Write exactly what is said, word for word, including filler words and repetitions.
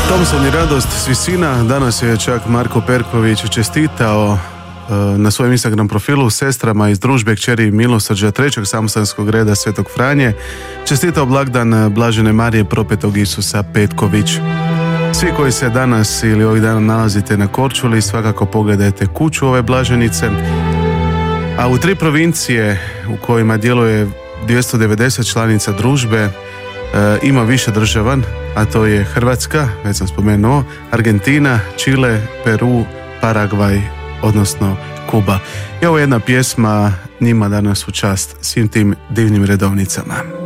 Thompson i radost s visina. Danas je čak Marko Perković čestitao na svojem Instagram profilu sestrama iz družbe kćeri Milosrđa trećeg samostalnog reda Svetog Franje. Čestitao blagdan Blažene Marije propetog Isusa Petković. Svi koji se danas ili ovih dana nalazite na Korčuli, svakako pogledajte kuću ove blaženice. A u tri provincije u kojima djeluje dvjesto devedeset članica družbe e, ima više država, a to je Hrvatska, već sam spomenuo, Argentina, Čile, Peru, Paragvaj, odnosno Kuba. I ovo je jedna pjesma njima danas u čast, svim tim divnim redovnicama.